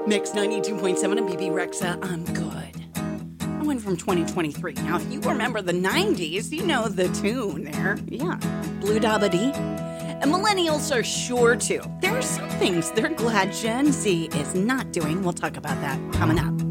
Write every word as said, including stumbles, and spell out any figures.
Mix ninety-two point seven and B B Rexa, I'm good. I went from twenty twenty-three. Now, if you remember the nineties, you know the tune there. Yeah. Blue Dabba Dee. And millennials are sure to. There are some things they're glad Gen Z is not doing. We'll talk about that coming up.